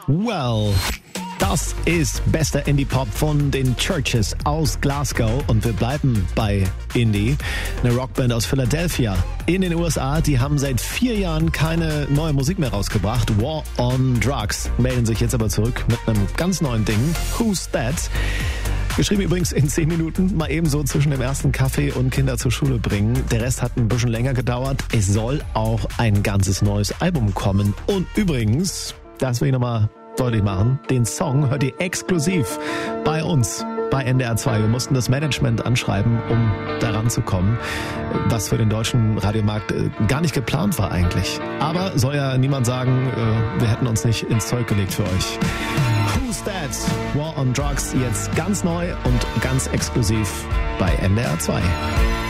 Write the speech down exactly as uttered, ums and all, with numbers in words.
Well. Das ist bester Indie-Pop von den Churches aus Glasgow und wir bleiben bei Indie. Eine Rockband aus Philadelphia in den U S A, die haben seit vier Jahren keine neue Musik mehr rausgebracht. War on Drugs melden sich jetzt aber zurück mit einem ganz neuen Ding. Who's That? Geschrieben übrigens in zehn Minuten, mal ebenso zwischen dem ersten Kaffee und Kinder zur Schule bringen. Der Rest hat ein bisschen länger gedauert. Es soll auch ein ganzes neues Album kommen. Und übrigens, das will ich nochmal deutlich machen, den Song hört ihr exklusiv bei uns, bei N D R zwei. Wir mussten das Management anschreiben, um daran zu kommen, was für den deutschen Radiomarkt gar nicht geplant war eigentlich. Aber soll ja niemand sagen, wir hätten uns nicht ins Zeug gelegt für euch. Who's That? War on Drugs, jetzt ganz neu und ganz exklusiv bei N D R zwei.